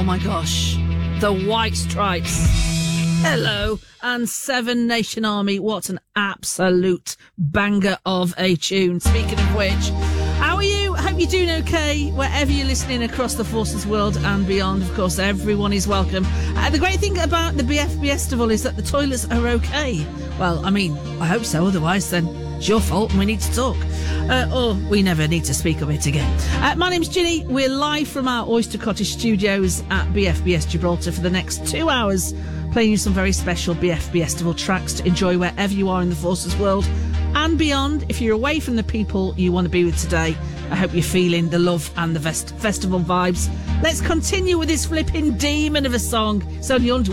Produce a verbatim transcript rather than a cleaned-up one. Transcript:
Oh my gosh. The White Stripes. Hello. And Seven Nation Army. What an absolute banger of a tune. Speaking of which, how are you? Hope you're doing okay wherever you're listening across the Forces world and beyond. Of course, everyone is welcome. Uh, the great thing about the B F B Festival is that the toilets are okay. Well, I mean, I hope so. Otherwise, then it's your fault and we need to talk. Uh, or we never need to speak of it again. Uh, my name's Ginny. We're live from our Oyster Cottage studios at B F B S Gibraltar for the next two hours, playing you some very special B F B Festival tracks to enjoy wherever you are in the Forces world and beyond. If you're away from the people you want to be with today, I hope you're feeling the love and the vest- festival vibes. Let's continue with this flipping demon of a song. It's only under